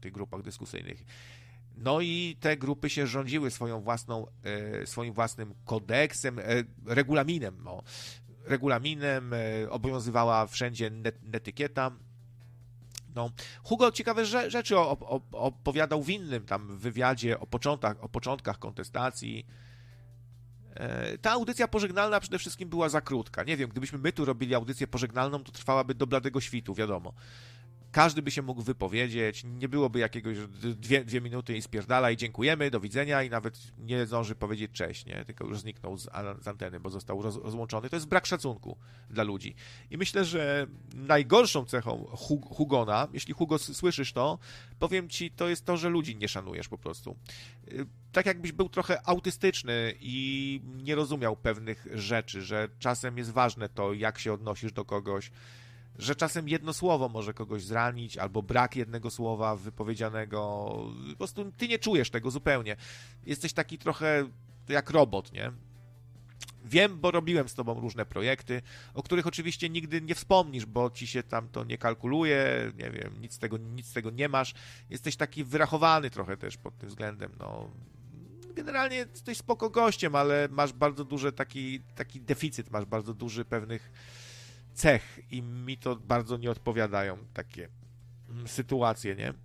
tych grupach dyskusyjnych. No i te grupy się rządziły swoim własnym kodeksem, regulaminem. Regulaminem, obowiązywała wszędzie netykieta. No. Hugo ciekawe rzeczy opowiadał w innym tam wywiadzie o początkach kontestacji. Ta audycja pożegnalna przede wszystkim była za krótka. Nie wiem, gdybyśmy my tu robili audycję pożegnalną, to trwałaby do bladego świtu, wiadomo. Każdy by się mógł wypowiedzieć, nie byłoby jakiegoś 2 minuty i spierdala i dziękujemy, do widzenia i nawet nie zdąży powiedzieć cześć, nie? Tylko już zniknął z anteny, bo został rozłączony. To jest brak szacunku dla ludzi. I myślę, że najgorszą cechą Hugona, jeśli Hugo słyszysz to, powiem ci, to jest to, że ludzi nie szanujesz po prostu. Tak jakbyś był trochę autystyczny i nie rozumiał pewnych rzeczy, że czasem jest ważne to, jak się odnosisz do kogoś, że czasem jedno słowo może kogoś zranić, albo brak jednego słowa wypowiedzianego. Po prostu ty nie czujesz tego zupełnie. Jesteś taki trochę jak robot, nie? Wiem, bo robiłem z tobą różne projekty, o których oczywiście nigdy nie wspomnisz, bo ci się tam to nie kalkuluje, nie wiem, nic z tego nie masz. Jesteś taki wyrachowany trochę też pod tym względem, no. Generalnie jesteś spoko gościem, ale masz bardzo duży taki deficyt, masz bardzo duży pewnych cech i mi to bardzo nie odpowiadają takie sytuacje, nie?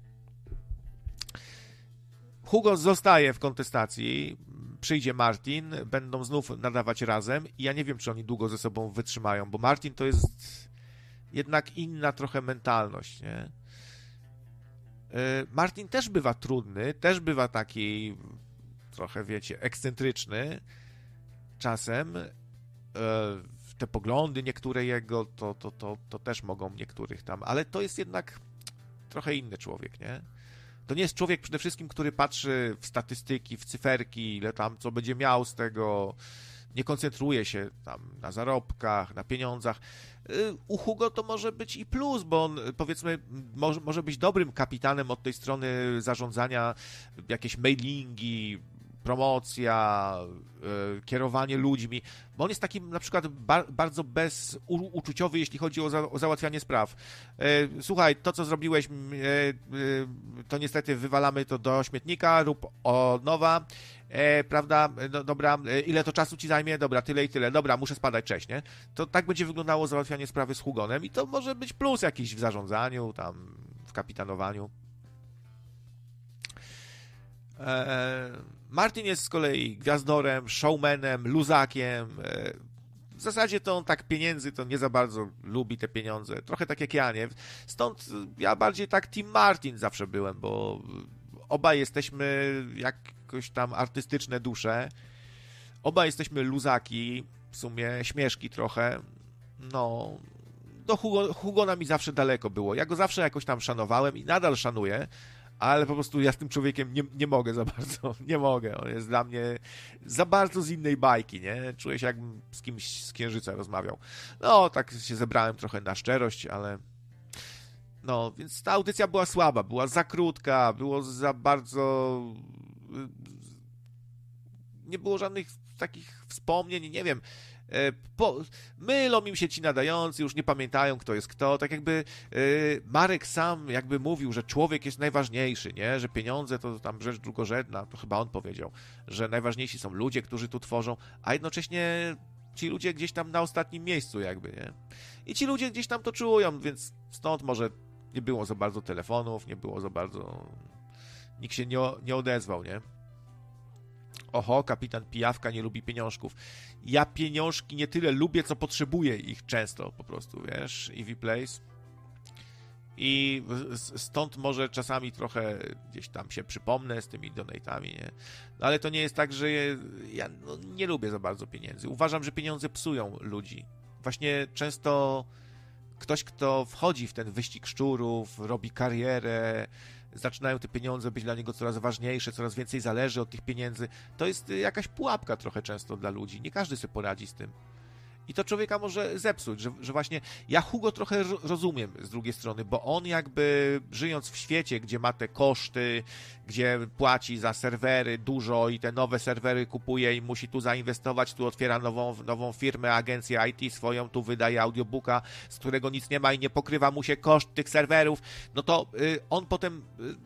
Hugo zostaje w kontestacji, przyjdzie Martin, będą znów nadawać razem i ja nie wiem, czy oni długo ze sobą wytrzymają, bo Martin to jest jednak inna trochę mentalność, nie? Martin też bywa trudny, też bywa taki trochę, wiecie, ekscentryczny czasem. Te poglądy niektóre jego, to też mogą niektórych tam, ale to jest jednak trochę inny człowiek, nie? To nie jest człowiek przede wszystkim, który patrzy w statystyki, w cyferki, ile tam co będzie miał z tego, nie koncentruje się tam na zarobkach, na pieniądzach. U Hugo to może być i plus, bo on, powiedzmy, może być dobrym kapitanem od tej strony zarządzania, jakieś mailingi, promocja, kierowanie ludźmi, bo on jest takim na przykład bardzo bezuczuciowy, jeśli chodzi o załatwianie spraw. Słuchaj, to co zrobiłeś, to niestety wywalamy to do śmietnika, rób od nowa, prawda, no, dobra, ile to czasu ci zajmie, dobra, tyle i tyle, dobra, muszę spadać, cześć, nie? To tak będzie wyglądało załatwianie sprawy z Hugonem i to może być plus jakiś w zarządzaniu, tam, w kapitanowaniu. Martin jest z kolei gwiazdorem, showmanem, luzakiem. W zasadzie to on tak pieniędzy to nie za bardzo lubi te pieniądze. Trochę tak jak ja, nie? Stąd ja bardziej tak Team Martin zawsze byłem, bo obaj jesteśmy jakoś tam artystyczne dusze. Obaj jesteśmy luzaki, w sumie śmieszki trochę. No, do Hugona mi zawsze daleko było. Ja go zawsze jakoś tam szanowałem i nadal szanuję, ale po prostu ja z tym człowiekiem nie mogę za bardzo, nie mogę. On jest dla mnie za bardzo z innej bajki, nie? Czuję się, jakbym z kimś z Księżyca rozmawiał. No, tak się zebrałem trochę na szczerość, ale no, więc ta audycja była słaba, była za krótka, było za bardzo... Nie było żadnych takich wspomnień, nie wiem... Mylą im się ci nadający, już nie pamiętają, kto jest kto. Tak jakby Marek sam jakby mówił, że człowiek jest najważniejszy, nie? Że pieniądze to tam rzecz drugorzędna, to chyba on powiedział, że najważniejsi są ludzie, którzy tu tworzą, a jednocześnie ci ludzie gdzieś tam na ostatnim miejscu jakby, nie? I ci ludzie gdzieś tam to czują, więc stąd może nie było za bardzo telefonów, nie było za bardzo... Nikt się nie odezwał, nie? Oho, kapitan Pijawka nie lubi pieniążków. Ja pieniążki nie tyle lubię, co potrzebuję ich często po prostu, wiesz, EV Place. I stąd może czasami trochę gdzieś tam się przypomnę z tymi donatami, nie? No ale to nie jest tak, że ja nie lubię za bardzo pieniędzy. Uważam, że pieniądze psują ludzi. Właśnie często ktoś, kto wchodzi w ten wyścig szczurów, robi karierę, zaczynają te pieniądze być dla niego coraz ważniejsze, coraz więcej zależy od tych pieniędzy. To jest jakaś pułapka trochę często dla ludzi. Nie każdy sobie poradzi z tym. I to człowieka może zepsuć, że właśnie ja Hugo trochę rozumiem z drugiej strony, bo on jakby żyjąc w świecie, gdzie ma te koszty, gdzie płaci za serwery dużo i te nowe serwery kupuje i musi tu zainwestować, tu otwiera nową firmę, agencję IT swoją, tu wydaje audiobooka, z którego nic nie ma i nie pokrywa mu się koszt tych serwerów, no to on potem